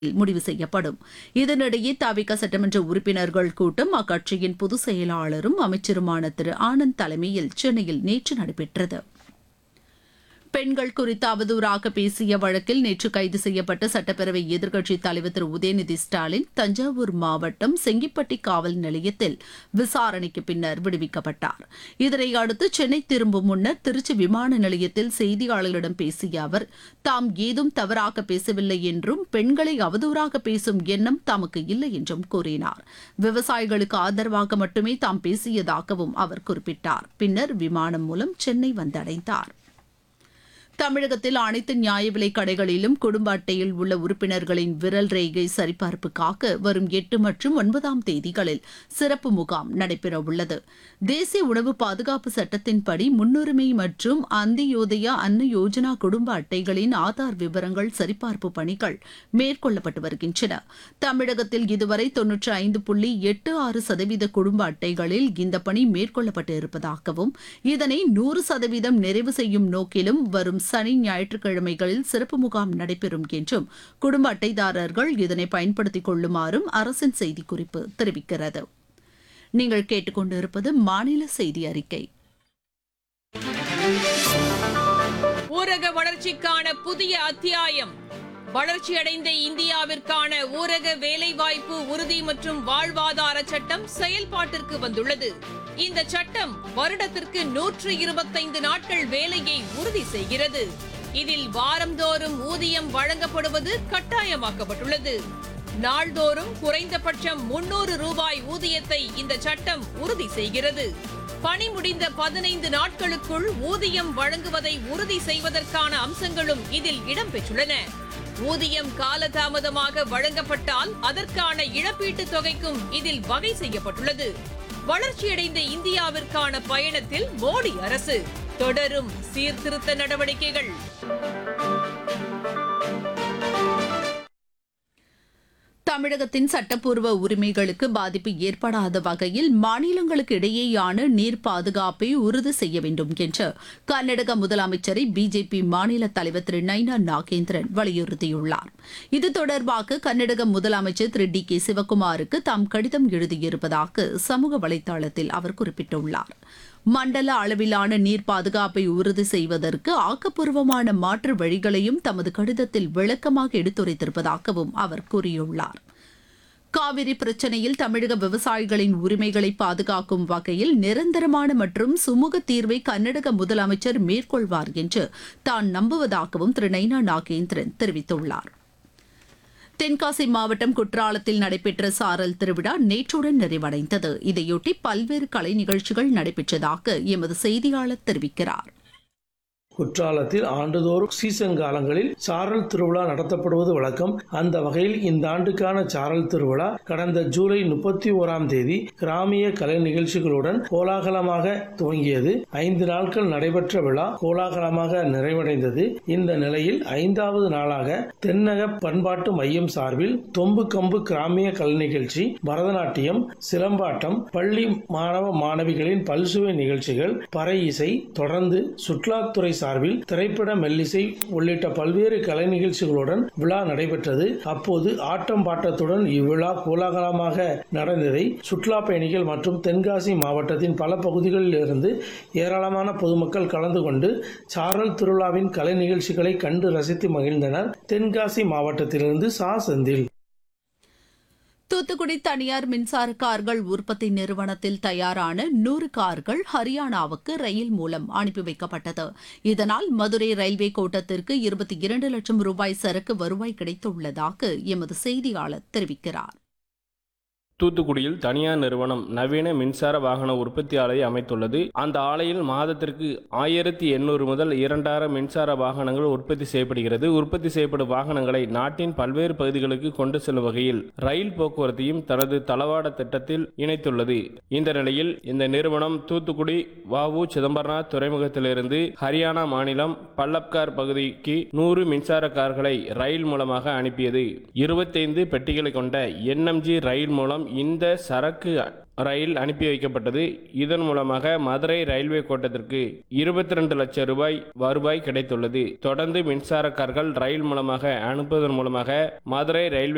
முடிவு செய்யப்படும். இதனிடையே தவிக சட்டமன்ற உறுப்பினர்கள் கூட்டம் அக்கட்சியின் பொதுச் செயலாளரும் அமைச்சருமான திரு ஆனந்த் தலைமையில் சென்னையில் நேற்று நடைபெற்றது. பெண்கள் குறித்து அவதூறாக பேசிய வழக்கில் நேற்று கைது செய்யப்பட்ட சட்டப்பேரவை எதிர்க்கட்சித் தலைவர் திரு உதயநிதி ஸ்டாலின் தஞ்சாவூர் மாவட்டம் செங்கிப்பட்டி காவல் நிலையத்தில் விசாரணைக்கு பின்னர் விடுவிக்கப்பட்டார். இதனை அடுத்து சென்னை திரும்பும் முன்னர் திருச்சி விமான நிலையத்தில் செய்தியாளர்களிடம் பேசிய அவர் தாம் ஏதும் தவறாக பேசவில்லை என்றும் பெண்களை அவதூறாக பேசும் எண்ணம் தமக்கு இல்லை என்றும் கூறினார். விவசாயிகளுக்கு ஆதரவாக மட்டுமே தாம் பேசியதாகவும் அவர் குறிப்பிட்டார். பின்னர் விமானம் மூலம் சென்னை வந்தடைந்தார். தமிழகத்தில் அனைத்து நியாய விலைக் கடைகளிலும் குடும்ப அட்டையில் உள்ள உறுப்பினர்களின் விரல் ரேகை சரிபார்ப்புக்காக வரும் 8 மற்றும் 9ஆம் தேதிகளில் சிறப்பு முகாம் நடைபெறவுள்ளது. தேசிய உணவு பாதுகாப்பு சட்டத்தின்படி முன்னுரிமை மற்றும் அந்தியோதயா அன்ன யோஜனா குடும்ப அட்டைகளின் ஆதார் விவரங்கள் சரிபார்ப்பு பணிகள் மேற்கொள்ளப்பட்டு வருகின்றன. தமிழகத்தில் இதுவரை 95.86% குடும்ப அட்டைகளில் இந்த பணி மேற்கொள்ளப்பட்டு இருப்பதாகவும் இதனை 100% நிறைவு செய்யும் நோக்கிலும் வரும் சனி ஞாயிற்றுக்கிழமைகளில் சிறப்பு முகாம் நடைபெறும் என்றும் குடும்ப அட்டைதாரர்கள் இதனை பயன்படுத்திக் கொள்ளுமாறும் அரசின் செய்திக்குறிப்பு தெரிவிக்கிறது. நீங்கள் கேட்டுக்கொண்டிருப்பது மாநில செய்தி அறிக்கை. ஊரக வளர்ச்சிக்கான புதிய அத்தியாயம். வளர்ச்சியடைந்த இந்தியாவிற்கான ஊரக வேலைவாய்ப்பு உறுதி மற்றும் வாழ்வாதார சட்டம் செயல்பாட்டிற்கு வந்துள்ளது. இந்த சட்டம் வருடத்திற்கு 125 நாட்கள் வேலையை உறுதி செய்கிறது. இதில் வாரந்தோறும் ஊதியம் வழங்கப்படுவது கட்டாயமாக்கப்பட்டுள்ளது. நாள்தோறும் குறைந்தபட்சம் 300 ரூபாய் ஊதியத்தை இந்த சட்டம் உறுதி செய்கிறது. பணி முடிந்த 15 நாட்களுக்குள் ஊதியம் வழங்குவதை உறுதி செய்வதற்கான அம்சங்களும் இதில் இடம்பெற்றுள்ளன. ஊதியம் காலதாமதமாக வழங்கப்பட்டால் அதற்கான இழப்பீட்டுத் தொகைக்கும் இதில் வகை செய்யப்பட்டுள்ளது. வளர்ச்சியடைந்த இந்தியாவிற்கான பயணத்தில் மோடி அரசு தொடரும் சீர்திருத்த நடவடிக்கைகள். தமிழகத்தின் சட்டப்பூர்வ உரிமைகளுக்கு பாதிப்பு ஏற்படாத வகையில் மாநிலங்களுக்கு இடையேயான நீர் பாதுகாப்பை உறுதி செய்ய வேண்டும் என்று கர்நாடக முதலமைச்சரை பிஜேபி மாநில தலைவர் திரு நைனா நாகேந்திரன் வலியுறுத்தியுள்ளார். இது தொடர்பாக கர்நாடக முதலமைச்சர் திரு டி கே சிவக்குமாருக்கு தாம் கடிதம் எழுதியிருப்பதாக சமூக வலைதளத்தில் அவர் குறிப்பிட்டுள்ளார். மண்டல அளவிலான நீர் பாதுகாப்பை உறுதி செய்வதற்கு ஆக்கப்பூர்வமான மாற்று வழிகளையும் தமது கடிதத்தில் விளக்கமாக எடுத்துரைத்திருப்பதாகவும் அவர் கூறியுள்ளார். காவிரி பிரச்சினையில் தமிழக விவசாயிகளின் உரிமைகளை பாதுகாக்கும் வகையில் நிரந்தரமான மற்றும் சுமூக தீர்வை கர்நாடக முதலமைச்சர் மேற்கொள்வார் என்று தான் நம்புவதாகவும் திரு நைனா நாகேந்திரன் தெரிவித்துள்ளார். தென்காசி மாவட்டம் குற்றாலத்தில் நடைபெற்ற சாரல் திருவிழா நேற்றுடன் நிறைவடைந்தது. இதையொட்டி பல்வேறு கலை நிகழ்ச்சிகள் நடைபெற்றதாக எமது செய்தியாளர் தெரிவிக்கிறார். குற்றாலத்தில் ஆண்டுதோறும் சீசன் காலங்களில் சாரல் திருவிழா நடத்தப்படுவது வழக்கம். அந்த வகையில் இந்த ஆண்டுக்கான சாரல் திருவிழா கடந்த ஜூலை 31ஆம் தேதி கிராமிய கலை நிகழ்ச்சிகளுடன் கோலாகலமாக துவங்கியது. 5 நாட்கள் நடைபெற்ற விழா கோலாகலமாக நிறைவடைந்தது. இந்த நிலையில் 5வது நாளாக தென்னக பண்பாட்டு மையம் சார்பில் தொம்பு கம்பு கிராமிய கலை நிகழ்ச்சி, பரதநாட்டியம், சிலம்பாட்டம், பள்ளி மாணவ மாணவிகளின் பல்சுவை நிகழ்ச்சிகள், பறை இசை, தொடர்ந்து சுற்றுலாத்துறை சார்பில் திரைப்பட, மெல்லிசை உள்ளிட்ட பல்வேறு கலை நிகழ்ச்சிகளுடன் விழா நடைபெற்றது. அப்போது ஆட்டம் பாட்டத்துடன் இவ்விழா கோலாகலமாக நடந்ததை சுற்றுலா பயணிகள் மற்றும் தென்காசி மாவட்டத்தின் பல பகுதிகளில் இருந்து ஏராளமான பொதுமக்கள் கலந்து கொண்டு சாரல் திருவிழாவின் கலை நிகழ்ச்சிகளை கண்டு ரசித்து மகிழ்ந்தனர். தென்காசி மாவட்டத்திலிருந்து சா செந்தில். தூத்துக்குடி தனியார் மின்சார கார்கள் உற்பத்தி நிறுவனத்தில் தயாரான 100 கார்கள் ஹரியானாவுக்கு ரயில் மூலம் அனுப்பி வைக்கப்பட்டது. இதனால் மதுரை ரயில்வே கோட்டத்திற்கு 22 லட்சம் ரூபாய் சரக்கு வருவாய் கிடைத்துள்ளதாக எமது செய்தியாளர் தெரிவிக்கிறார். தூத்துக்குடியில் தனியார் நிறுவனம் நவீன மின்சார வாகன உற்பத்தி ஆலையை அமைத்துள்ளது. அந்த ஆலையில் மாதத்திற்கு 1800 முதல் 2000 மின்சார வாகனங்கள் உற்பத்தி செய்யப்படுகிறது. உற்பத்தி செய்யப்படும் வாகனங்களை நாட்டின் பல்வேறு பகுதிகளுக்கு கொண்டு செல்லும் வகையில் ரயில் போக்குவரத்தையும் தனது தளவாட திட்டத்தில் இணைத்துள்ளது. இந்த நிலையில் இந்த நிறுவனம் தூத்துக்குடி வ.உ. சிதம்பரனார் துறைமுகத்திலிருந்து ஹரியானா மாநிலம் பல்லப்கார் பகுதிக்கு 100 மின்சார கார்களை ரயில் மூலமாக அனுப்பியது. 25 பெட்டிகளை கொண்ட NMG ரயில் மூலம் இந்த சரக்கு ரயில் அனுப்பி வைக்கப்பட்டது. இதன் மூலமாக மதுரை ரயில்வே கோட்டத்திற்கு 22 லட்சம் ரூபாய் வருவாய் கிடைத்துள்ளது. தொடர்ந்து மின்சார கார்கள் ரயில் மூலமாக அனுப்புவதன் மூலமாக மதுரை ரயில்வே